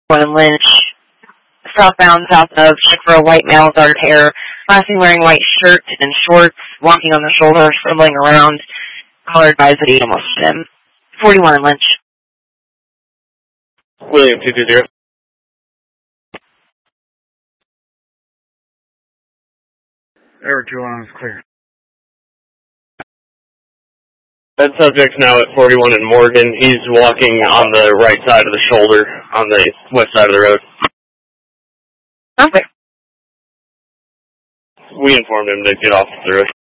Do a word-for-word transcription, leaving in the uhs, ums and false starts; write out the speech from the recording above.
One Lynch, southbound south of, check for a white male, dark hair, lastly wearing white shirt and shorts, walking on the shoulder, stumbling around, caller advised that he almost hit him. forty-one and Lynch. William two two zero. Air two one is clear. That subject's now at forty-one in Morgan. He's walking on the right side of the shoulder, on the west side of the road. Okay. We informed him to get off the road.